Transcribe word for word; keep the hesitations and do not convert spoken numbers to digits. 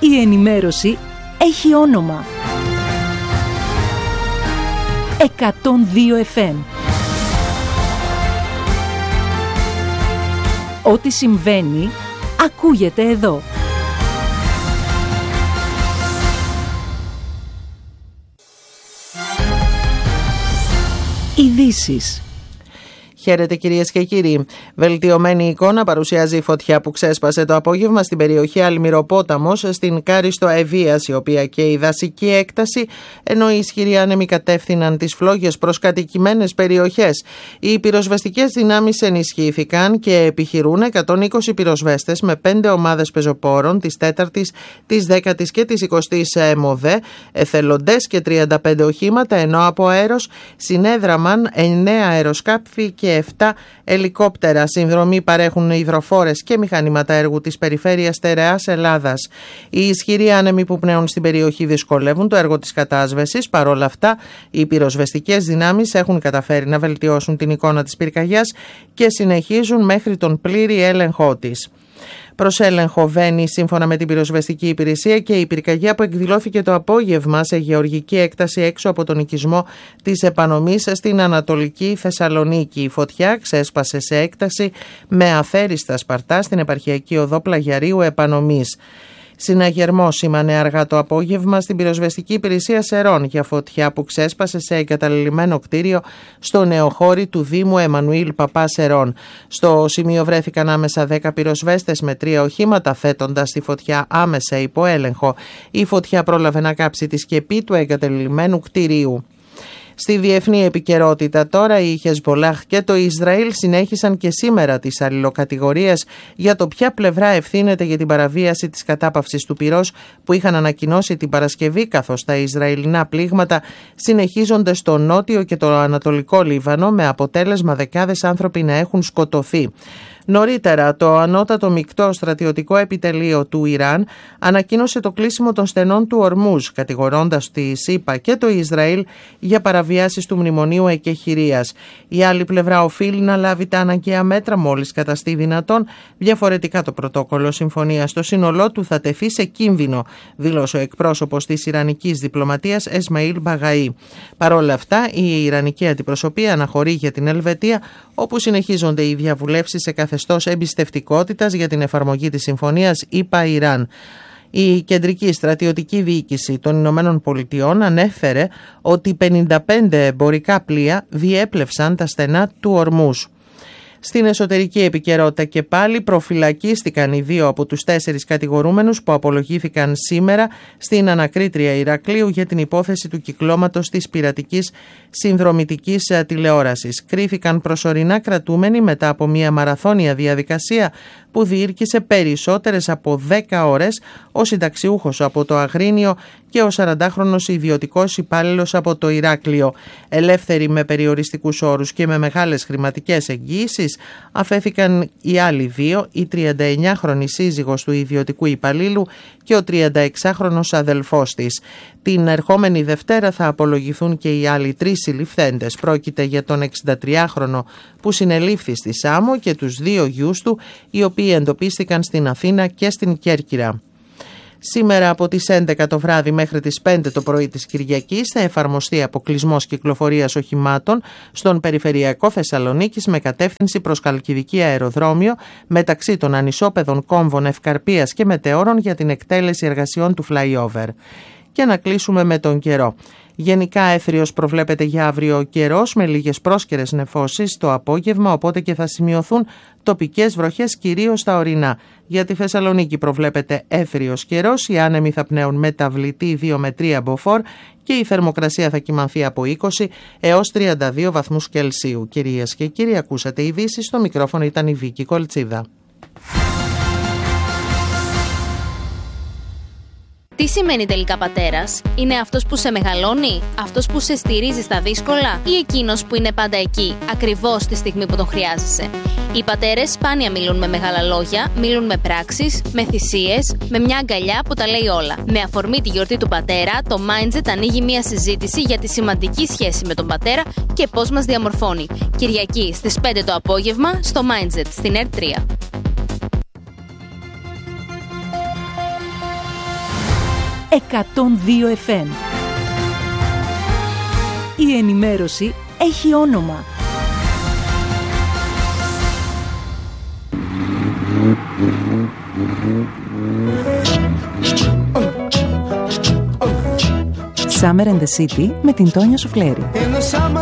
Η ενημέρωση έχει όνομα. εκατόν δύο εφ εμ. Ό,τι συμβαίνει, ακούγεται εδώ. Ειδήσεις. Χαίρετε κυρίες και κύριοι. Βελτιωμένη εικόνα παρουσιάζει η φωτιά που ξέσπασε το απόγευμα στην περιοχή Αλμυροπόταμος στην Κάριστο Ευβίας, η οποία και η δασική έκταση, ενώ οι ισχυροί άνεμοι κατεύθυναν τις φλόγες προς κατοικημένες περιοχές. Οι πυροσβεστικές δυνάμεις ενισχύθηκαν και επιχειρούν εκατόν είκοσι πυροσβέστες με πέντε ομάδες πεζοπόρων της τέταρτης, της δέκατης και της εικοστής ΕΜΟΔΕ, εθελοντές και τριάντα πέντε οχήματα, ενώ από αέρος συνέδραμαν εννέα αεροσκάφη και επτά ελικόπτερα. Συνδρομή παρέχουν υδροφόρες και μηχανήματα έργου της περιφέρειας Στερεάς Ελλάδας. Οι ισχυροί άνεμοι που πνέουν στην περιοχή δυσκολεύουν το έργο της κατάσβεσης. Παρ' όλα αυτά, οι πυροσβεστικές δυνάμεις έχουν καταφέρει να βελτιώσουν την εικόνα της πυρκαγιάς και συνεχίζουν μέχρι τον πλήρη έλεγχό της. Προς έλεγχο βαίνει σύμφωνα με την πυροσβεστική υπηρεσία και η πυρκαγιά που εκδηλώθηκε το απόγευμα σε γεωργική έκταση έξω από τον οικισμό της Επανομής στην Ανατολική Θεσσαλονίκη. Η φωτιά ξέσπασε σε έκταση με αφαίριστα σπαρτά στην επαρχιακή οδό Πλαγιαρίου Επανομής. Συναγερμό σήμανε αργά το απόγευμα στην πυροσβεστική υπηρεσία Σερών για φωτιά που ξέσπασε σε εγκαταλειμμένο κτίριο στο νεοχώρι του Δήμου Εμμανουήλ Παπά Σερών. Στο σημείο βρέθηκαν άμεσα δέκα πυροσβέστες με τρία οχήματα, θέτοντας τη φωτιά άμεσα υπό έλεγχο. Η φωτιά πρόλαβε να κάψει τη σκεπή του εγκαταλειμμένου κτιρίου. Στη διεθνή επικαιρότητα τώρα, η Χεσμπολάχ και το Ισραήλ συνέχισαν και σήμερα τις αλληλοκατηγορίες για το ποια πλευρά ευθύνεται για την παραβίαση της κατάπαυσης του πυρός που είχαν ανακοινώσει την Παρασκευή, καθώς τα Ισραηλινά πλήγματα συνεχίζονται στο νότιο και το ανατολικό Λίβανο, με αποτέλεσμα δεκάδες άνθρωποι να έχουν σκοτωθεί. Νωρίτερα, το ανώτατο μεικτό στρατιωτικό επιτελείο του Ιράν ανακοίνωσε το κλείσιμο των στενών του Ορμούζ, κατηγορώντας τη ΣΥΠΑ και το Ισραήλ για παραβιάσεις του μνημονίου εκεχηρίας. Η άλλη πλευρά οφείλει να λάβει τα αναγκαία μέτρα μόλις καταστεί δυνατόν. Διαφορετικά, το πρωτόκολλο συμφωνίας στο σύνολό του θα τεθεί σε κίνδυνο, δήλωσε ο εκπρόσωπος της Ιρανικής διπλωματίας Εσμαήλ Μπαγαή. Παρ' όλα αυτά, η Ιρανική αντιπροσωπεία αναχωρεί για την Ελβετία, όπου συνεχίζονται οι διαβουλεύσεις σε καθεστώς εμπιστευτικότητας για την εφαρμογή της συμφωνίας ΗΠΑ-Ιράν. Η Κεντρική Στρατιωτική Διοίκηση των Ηνωμένων Πολιτειών ανέφερε ότι πενήντα πέντε εμπορικά πλοία διέπλευσαν τα στενά του Ορμούζ. Στην εσωτερική επικαιρότητα και πάλι προφυλακίστηκαν οι δύο από τους τέσσερις κατηγορούμενους που απολογήθηκαν σήμερα στην ανακρίτρια Ηρακλείου για την υπόθεση του κυκλώματος της πειρατικής συνδρομητικής τηλεόρασης. Κρίθηκαν προσωρινά κρατούμενοι μετά από μια μαραθώνια διαδικασία που διήρκησε περισσότερες από δέκα ώρες, ο συνταξιούχος από το Αγρίνιο και ο σαραντάχρονος ιδιωτικός υπάλληλος από το Ηράκλειο. Ελεύθεροι με περιοριστικούς όρους και με μεγάλες χρηματικές εγγύησεις, αφέθηκαν οι άλλοι δύο, η τριανταεννιάχρονη σύζυγος του ιδιωτικού υπαλλήλου και ο τριανταεξάχρονος αδελφός της. Την ερχόμενη Δευτέρα θα απολογηθούν και οι άλλοι τρεις συλληφθέντες. Πρόκειται για τον εξηντατριάχρονο που συνελήφθη στη Σάμο και τους δύο γιους του, οι οποίοι εντοπίστηκαν στην Αθήνα και στην Κέρκυρα. Σήμερα από τις έντεκα το βράδυ μέχρι τις πέντε το πρωί της Κυριακής θα εφαρμοστεί αποκλεισμός κυκλοφορίας οχημάτων στον περιφερειακό Θεσσαλονίκης με κατεύθυνση προς Χαλκιδική αεροδρόμιο μεταξύ των ανισόπεδων κόμβων Ευκαρπίας και Μετεώρων για την εκτέλεση εργασιών του flyover. Και να κλείσουμε με τον καιρό. Γενικά έθριος προβλέπεται για αύριο ο καιρός με λίγες πρόσκαιρες νεφώσεις το απόγευμα, οπότε και θα σημειωθούν τοπικές βροχές κυρίως στα ορεινά. Για τη Θεσσαλονίκη προβλέπεται έθριος καιρός, οι άνεμοι θα πνέουν μεταβλητή δύο με τρία μποφόρ και η θερμοκρασία θα κυμανθεί από είκοσι έως τριάντα δύο βαθμούς Κελσίου. Κυρίες και κύριοι, ακούσατε ειδήσεις, στο μικρόφωνο ήταν η Βίκη Κολτσίδα. Τι σημαίνει τελικά πατέρας? Είναι αυτός που σε μεγαλώνει, αυτός που σε στηρίζει στα δύσκολα ή εκείνος που είναι πάντα εκεί, ακριβώς τη στιγμή που τον χρειάζεσαι? Οι πατέρες σπάνια μιλούν με μεγάλα λόγια, μιλούν με πράξεις, με θυσίες, με μια αγκαλιά που τα λέει όλα. Με αφορμή τη γιορτή του πατέρα, το Mindset ανοίγει μια συζήτηση για τη σημαντική σχέση με τον πατέρα και πώς μας διαμορφώνει. Κυριακή στις πέντε το απόγευμα στο Mindset στην Ερ τρία. εκατόν δύο εφ εμ. Η ενημέρωση έχει όνομα. Summer and the City με την Τόνια Σουφλέρη.